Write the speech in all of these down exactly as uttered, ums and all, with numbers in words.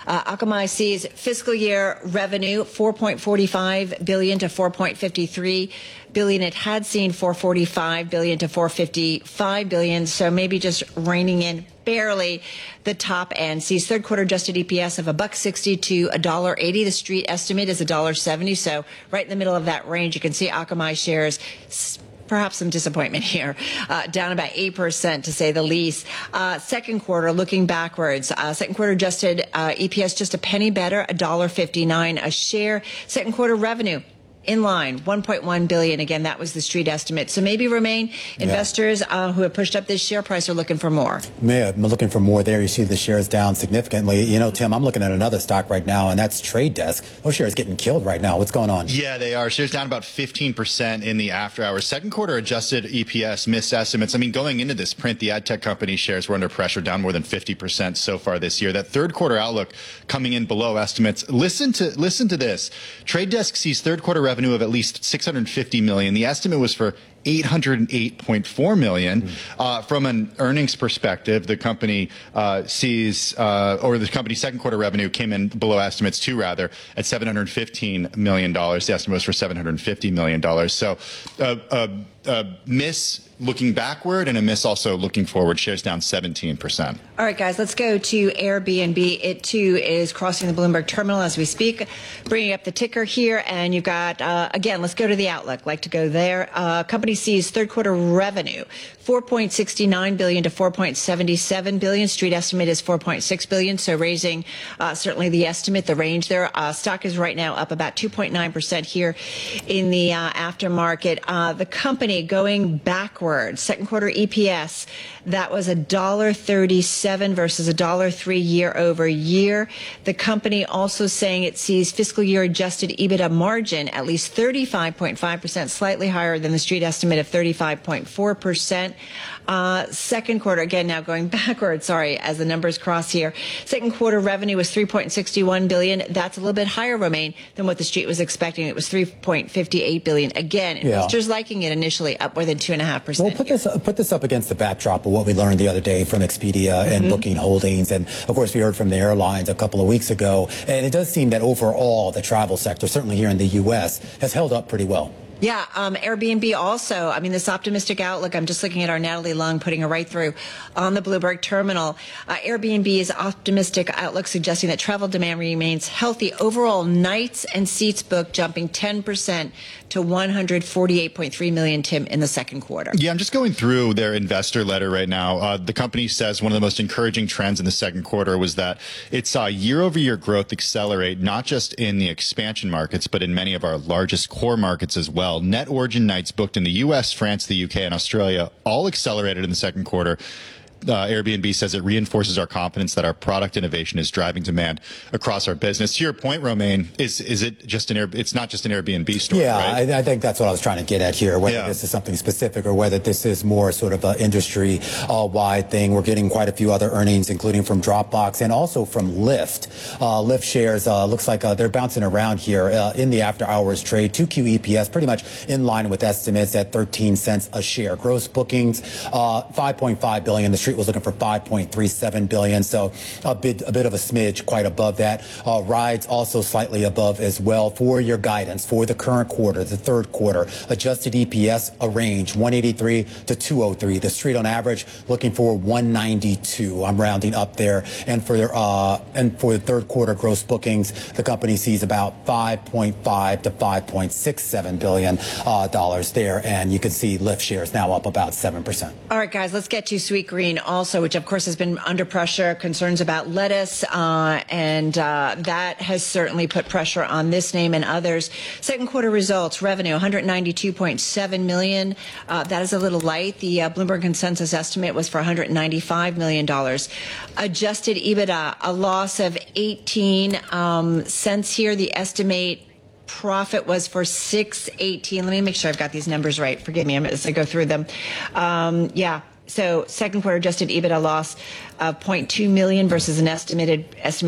Uh, Akamai sees fiscal year revenue four point four five billion to four point five three billion. It had seen four point four five billion to four point five five billion, so maybe just reining in barely the top end. Sees third quarter adjusted E P S of a buck sixty to a dollar eighty. The street estimate is a dollar seventy, so right in the middle of that range. You can see Akamai shares. Perhaps some disappointment here, uh, down about eight percent to say the least. Uh, second quarter, looking backwards, uh, second quarter adjusted uh, E P S just a penny better, a dollar fifty-nine a share. Second quarter revenue in line, one point one billion. Again, that was the street estimate. So maybe Romain, investors yeah. uh, who have pushed up this share price are looking for more. Yeah, I'm looking for more there. You see the shares down significantly. You know, Tim, I'm looking at another stock right now, and that's Trade Desk. Those shares getting killed right now. What's going on? Yeah, they are. Shares down about fifteen percent in the after hours. Second quarter adjusted E P S missed estimates. I mean, going into this print, the ad tech company shares were under pressure, down more than fifty percent so far this year. That third quarter outlook coming in below estimates. Listen to listen to this. Trade Desk sees third quarter revenue of at least six hundred fifty million. The estimate was for eight hundred eight point four million. Mm-hmm. Uh, from an earnings perspective, the company uh, sees, uh, or the company's second quarter revenue came in below estimates too, rather, at seven hundred fifteen million dollars. The estimate was for seven hundred fifty million dollars. So uh, uh, uh, miss looking backward and a miss also looking forward. Shares down seventeen percent. All right, guys, let's go to Airbnb. It, too, is crossing the Bloomberg terminal as we speak. Bringing up the ticker here, and you've got, uh, again, let's go to the outlook. Like to go there. Uh, company sees third quarter revenue, four point six nine billion to four point seven seven billion. Street estimate is four point six billion, so raising uh, certainly the estimate, the range there. Uh, stock is right now up about two point nine percent here in the uh, aftermarket. Uh, the company going backwards. Second quarter E P S, that was a dollar thirty-seven versus a dollar three year over year. The company also saying it sees fiscal year adjusted EBITDA margin at least thirty-five point five percent, slightly higher than the street estimate of thirty-five point four percent. Uh, second quarter, again, now going backwards, sorry, as the numbers cross here. Second quarter revenue was three point six one billion. That's a little bit higher, Romain, than what the street was expecting. It was three point five eight billion. Again, investors yeah. liking it initially, up more than two point five percent. Well, put this, uh, put this up against the backdrop of what we learned the other day from Expedia and mm-hmm. Booking Holdings. And, of course, we heard from the airlines a couple of weeks ago. And it does seem that overall the travel sector, certainly here in the U S, has held up pretty well. Yeah, um, Airbnb also, I mean, this optimistic outlook, I'm just looking at our Natalie Lung putting it right through on the Bloomberg terminal. Uh, Airbnb's optimistic outlook suggesting that travel demand remains healthy. Overall, nights and seats booked jumping ten percent to one hundred forty-eight point three million, Tim, in the second quarter. Yeah, I'm just going through their investor letter right now. Uh, the company says one of the most encouraging trends in the second quarter was that it saw year-over-year growth accelerate, not just in the expansion markets, but in many of our largest core markets as well. Net origin nights booked in the U S, France, the U K, and Australia all accelerated in the second quarter. Uh, Airbnb says it reinforces our confidence that our product innovation is driving demand across our business. To your point, Romain, is is it just an Air, it's not just an Airbnb story, yeah, right? I, I think that's what I was trying to get at here, whether yeah. this is something specific or whether this is more sort of an industry-wide thing. We're getting quite a few other earnings, including from Dropbox and also from Lyft. Uh, Lyft shares uh, looks like uh, they're bouncing around here uh, in the after-hours trade. two Q E P S pretty much in line with estimates at thirteen cents a share. Gross bookings, uh, five point five billion dollars. The street was looking for five point three seven billion dollars, so a bit a bit of a smidge, quite above that. Uh, rides also slightly above as well. For your guidance for the current quarter, the third quarter, adjusted E P S a range one eighty-three to two oh three. The street on average looking for one ninety-two. I'm rounding up there. And for their uh, and for the third quarter gross bookings, the company sees about five point five to five point six seven billion uh, dollars there, and you can see Lyft shares now up about seven percent. All right, guys, let's get to Sweetgreen also, which of course has been under pressure, concerns about lettuce, uh, and uh, that has certainly put pressure on this name and others. Second quarter results, revenue one hundred ninety-two point seven million dollars. Uh, that is a little light. The uh, Bloomberg consensus estimate was for one hundred ninety-five million dollars. Adjusted EBITDA, a loss of eighteen um, cents here. The estimate profit was for six eighteen. Let me make sure I've got these numbers right. Forgive me as I go through them. Um, yeah. So second quarter adjusted EBITDA loss of zero point two million versus an estimated estimated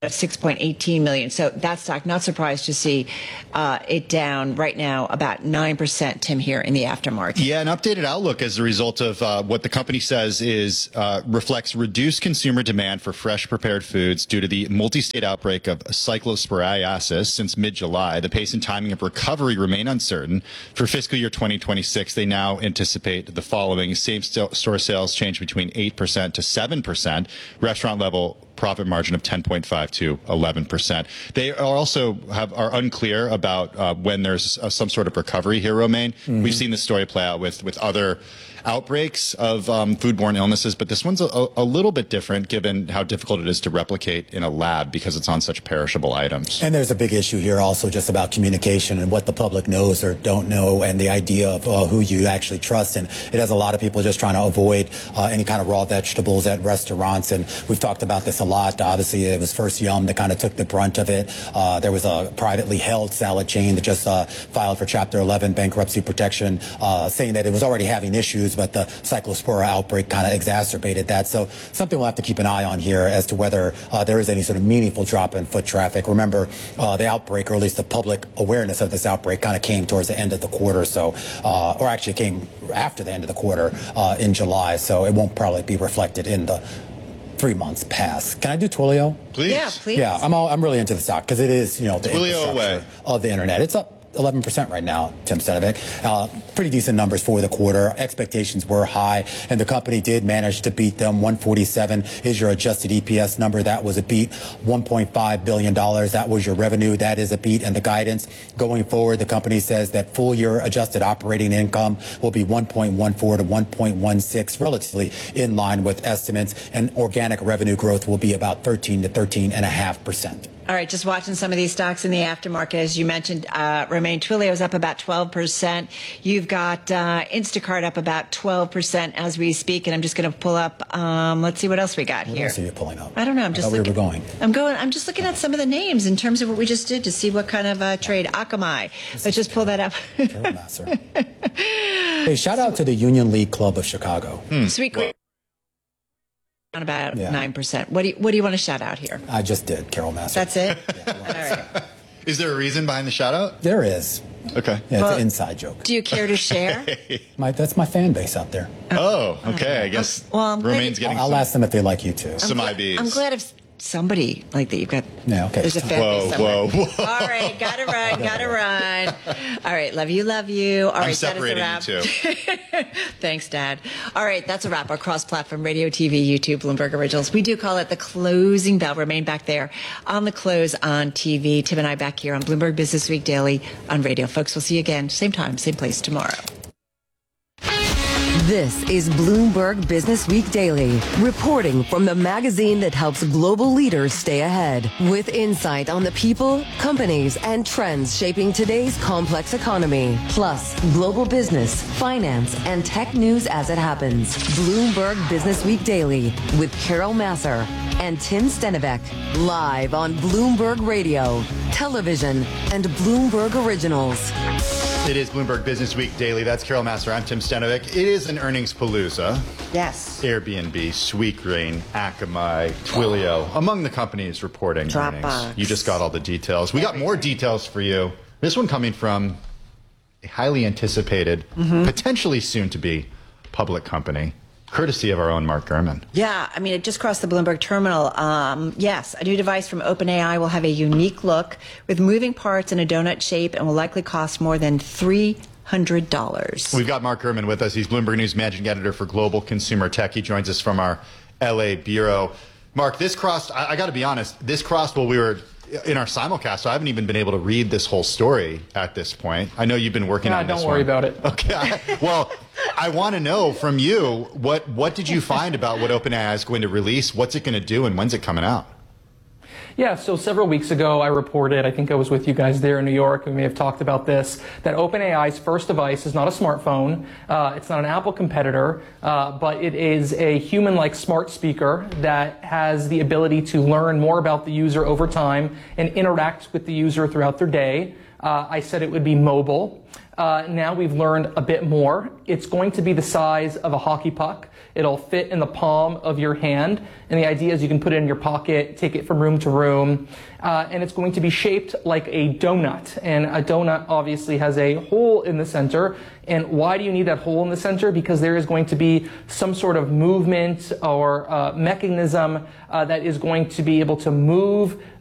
six point one eight million. So that stock, not surprised to see uh, it down right now about nine percent, Tim, here in the aftermarket. Yeah, an updated outlook as a result of uh, what the company says is uh, reflects reduced consumer demand for fresh prepared foods due to the multi-state outbreak of cyclosporiasis since mid-July. The pace and timing of recovery remain uncertain. For fiscal year twenty twenty-six, they now anticipate the following: same-store sales change between eight percent to seven percent, restaurant level profit margin of ten point five to eleven percent. They are also have are unclear about uh, when there's uh, some sort of recovery here, Romaine. Mm-hmm. We've seen this story play out with with other outbreaks of um, foodborne illnesses, but this one's a, a little bit different given how difficult it is to replicate in a lab because it's on such perishable items. And there's a big issue here also just about communication and what the public knows or don't know, and the idea of uh, who you actually trust. And it has a lot of people just trying to avoid uh, any kind of raw vegetables at restaurants. And we've talked about this a lot. Obviously, it was First Yum that kind of took the brunt of it. Uh, there was a privately held salad chain that just uh, filed for Chapter eleven bankruptcy protection, uh, saying that it was already having issues, but the cyclospora outbreak kind of exacerbated that. So something we'll have to keep an eye on here as to whether uh, there is any sort of meaningful drop in foot traffic. Remember, uh, the outbreak, or at least the public awareness of this outbreak, kind of came towards the end of the quarter, so uh, or actually came after the end of the quarter uh, in July. So it won't probably be reflected in the three months past. Can I do Twilio? Please. Yeah, please. Yeah, I'm all, I'm really into the stock because it is, you know, the Twilio infrastructure away. of the internet. It's up eleven percent right now, Tim Stenovic. Uh, pretty decent numbers for the quarter. Expectations were high, and the company did manage to beat them. one forty-seven is your adjusted E P S number. That was a beat. one point five billion dollars, that was your revenue. That is a beat. And the guidance going forward, the company says that full year adjusted operating income will be one point one four to one point one six, relatively in line with estimates, and organic revenue growth will be about thirteen to thirteen point five percent. All right, just watching some of these stocks in the aftermarket, as you mentioned, uh, Romaine, Twilio is up about twelve percent. You've got uh, Instacart up about twelve percent as we speak, and I'm just going to pull up. Um, let's see what else we got What here. else are you pulling up? I don't know. I'm I just thought looking. we were going. I'm going. I'm just looking at some of the names in terms of what we just did to see what kind of uh, trade. Akamai. Let's just pull that up. Carol Massar. Hey, shout out to the Union League Club of Chicago. Hmm. Sweet. On about Yeah. nine percent. What do you What do you want to shout out here? I just did, Carol Massar. That's it. Yeah, All right. Is there a reason behind the shout out? there is. Okay. Yeah, it's Well, an inside joke. Do you care to share? My, that's my fan base out there. Oh, okay. I guess Well, I'm glad Romaine's you- getting I'll some, ask them if they like you too. some I'm I Bs. glad, I'm glad if somebody like that you've got. Yeah, okay. There's a fan Whoa, base somewhere. whoa, whoa. All right, gotta run, gotta run. All right, love you, love you. All I'm right, that is a separating wrap. you two. Thanks, Dad. All right, that's a wrap. Our cross-platform radio, T V, YouTube, Bloomberg Originals. We do call it the closing bell. Remain back there on the close on T V. Tim and I back here on Bloomberg Business Week Daily on radio. Folks, we'll see you again, same time, same place tomorrow. This is Bloomberg Business Week Daily, reporting from the magazine that helps global leaders stay ahead, with insight on the people, companies, and trends shaping today's complex economy, plus global business, finance, and tech news as it happens. Bloomberg Business Week Daily with Carol Massar and Tim Stenovic, live on Bloomberg Radio, television, and Bloomberg Originals. It is Bloomberg Business Week Daily. That's Carol Massar. I'm Tim Stenovic. It is an earnings palooza. Yes. Airbnb, Sweetgreen, Akamai, Twilio, among the companies reporting Dropbox. earnings. You just got all the details. We got more details for you. This one coming from a highly anticipated, mm-hmm. potentially soon to be public company, courtesy of our own Mark Gurman. Yeah, I mean, it just crossed the Bloomberg terminal. Um, yes, a new device from OpenAI will have a unique look with moving parts in a donut shape and will likely cost more than three hundred dollars. We've got Mark Gurman with us. He's Bloomberg News managing editor for Global Consumer Tech. He joins us from our L A bureau. Mark, this crossed, I, I got to be honest, this crossed while we were in our simulcast, so I haven't even been able to read this whole story at this point. I know you've been working Yeah, on this don't worry one. about it. Okay. Well, I want to know from you, what what did you find about what OpenAI is going to release? What's it going to do, and when's it coming out? Yeah, so several weeks ago I reported, I think I was with you guys there in New York, we may have talked about this, that OpenAI's first device is not a smartphone, uh, it's not an Apple competitor, uh, but it is a human-like smart speaker that has the ability to learn more about the user over time and interact with the user throughout their day. Uh, I said it would be mobile. Uh, now we've learned a bit more. It's going to be the size of a hockey puck. It'll fit in the palm of your hand. And the idea is you can put it in your pocket, take it from room to room. Uh, and it's going to be shaped like a donut. And a donut obviously has a hole in the center. And why do you need that hole in the center? Because there is going to be some sort of movement or uh, mechanism uh, that is going to be able to move